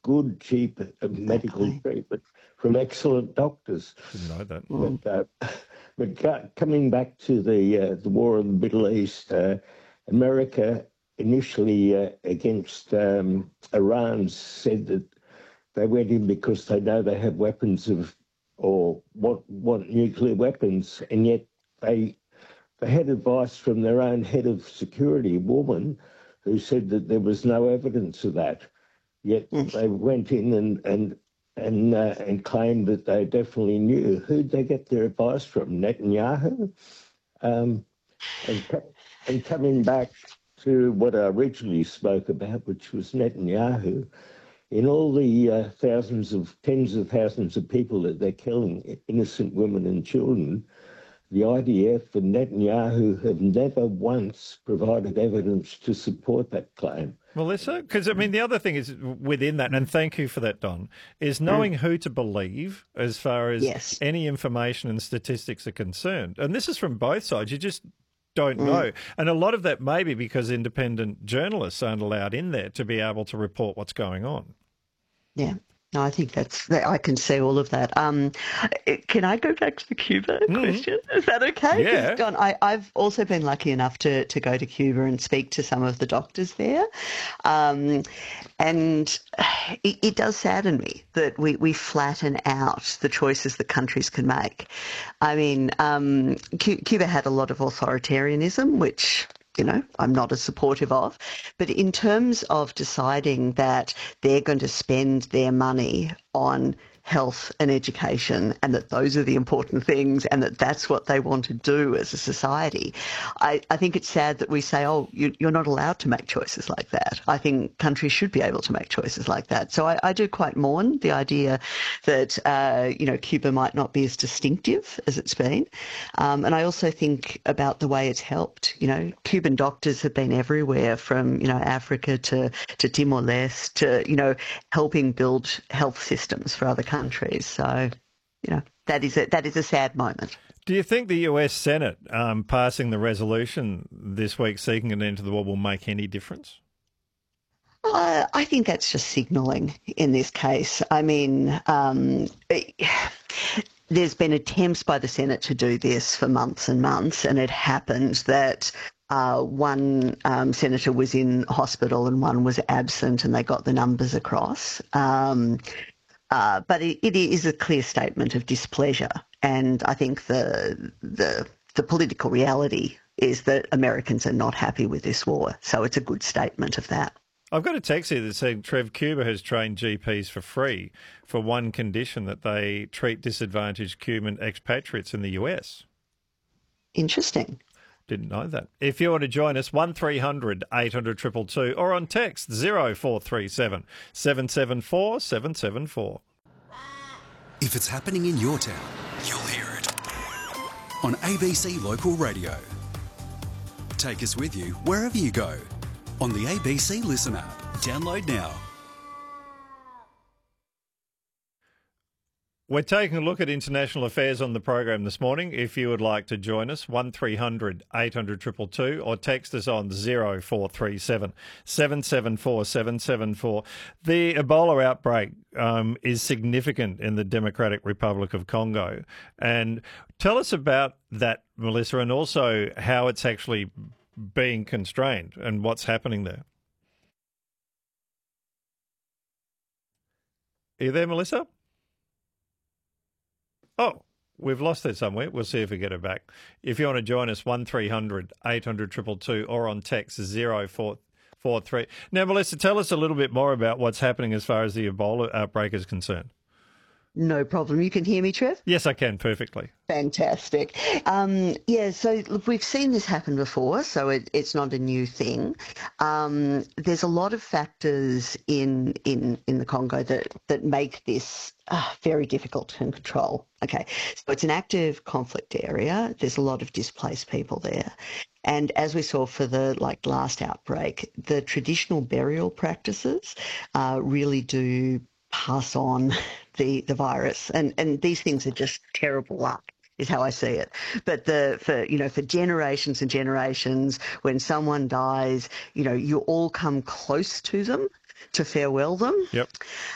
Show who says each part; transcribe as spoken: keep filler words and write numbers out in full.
Speaker 1: good, cheap uh, medical
Speaker 2: Exactly.
Speaker 1: treatment from excellent doctors.
Speaker 3: Didn't know that.
Speaker 2: Mm.
Speaker 1: But, uh, but co- coming back to the uh, the war in the Middle East, uh, America initially uh, against um, Iran said that they went in because they know they have weapons of or want, want nuclear weapons, and yet they they had advice from their own head of security, a woman, who said that there was no evidence of that. Yet
Speaker 2: Mm.
Speaker 1: they went in and and and uh, and claimed that they definitely knew. Who'd they get their advice from? Netanyahu. Um, and co- and coming back to what I originally spoke about, which was Netanyahu, in all the uh, thousands of tens of thousands of people that they're killing, innocent women and children, the I D F and Netanyahu have never once provided evidence to support that claim.
Speaker 3: Melissa, because I mean, the other thing is within that, and thank you for that, Don, is knowing mm. who to believe as far as
Speaker 2: yes.
Speaker 3: any information and statistics are concerned. And this is from both sides. You just don't mm. know. And a lot of that may be because independent journalists aren't allowed in there to be able to report what's going on.
Speaker 2: Yeah. No, I think that's, I can see all of that. Um, can I go back to the Cuba
Speaker 3: mm.
Speaker 2: question? Is that okay?
Speaker 3: Yeah.
Speaker 2: Don, I, I've also been lucky enough to, to go to Cuba and speak to some of the doctors there. Um, and it, it does sadden me that we, we flatten out the choices that countries can make. I mean, um, Cuba had a lot of authoritarianism, which, you know, I'm not as supportive of. But in terms of deciding that they're going to spend their money on health and education and that those are the important things and that that's what they want to do as a society, I, I think it's sad that we say, oh, you, you're not allowed to make choices like that. I think countries should be able to make choices like that. So I, I do quite mourn the idea that, uh, you know, Cuba might not be as distinctive as it's been. Um, and I also think about the way it's helped. You know, Cuban doctors have been everywhere from, you know, Africa to, to Timor-Leste to, you know, helping build health systems for other countries. countries. So, you know, that is a, that is a sad moment.
Speaker 3: Do you think the U S Senate um, passing the resolution this week seeking an end to the war will make any difference?
Speaker 2: Uh, I think that's just signalling in this case. I mean, um, it, there's been attempts by the Senate to do this for months and months, and it happened that Uh, one um, senator was in hospital and one was absent, and they got the numbers across. Um, Uh, but it, it is a clear statement of displeasure, and I think the the the political reality is that Americans are not happy with this war. So it's a good statement of that.
Speaker 3: I've got a text here that said Trev, Cuba has trained G Ps for free for one condition, that they treat disadvantaged Cuban expatriates in the U S.
Speaker 2: Interesting.
Speaker 3: Didn't know that. If you want to join us, one three hundred eight hundred two two two or on text zero four three seven seven seven four seven seven four.
Speaker 4: If it's happening in your town, you'll hear it on A B C Local Radio. Take us with you wherever you go on the A B C Listen app. Download now.
Speaker 3: We're taking a look at international affairs on the program this morning. If you would like to join us, one three hundred eight hundred two two two or text us on zero four three seven seven seven four seven seven four. The Ebola outbreak um, is significant in the Democratic Republic of Congo. And tell us about that, Melissa, and also how it's actually being constrained and what's happening there. Are you there, Melissa? Oh, we've lost her somewhere. We'll see if we get her back. If you want to join us, one three hundred eight hundred two two two or on text zero four four three. Now, Melissa, tell us a little bit more about what's happening as far as the Ebola outbreak is concerned.
Speaker 2: No problem. You can hear me, Trev?
Speaker 3: Yes, I can, perfectly.
Speaker 2: Fantastic. Um, yeah, so look, we've seen this happen before, so it, it's not a new thing. Um, there's a lot of factors in in, in the Congo that, that make this uh, very difficult to control. Okay, so it's an active conflict area. There's a lot of displaced people there. And as we saw for the like last outbreak, the traditional burial practices uh, really do pass on the, the virus. And, and these things are just terrible luck, is how I see it. But the for you know for generations and generations, when someone dies, you know, you all come close to them to farewell them.
Speaker 3: Yep.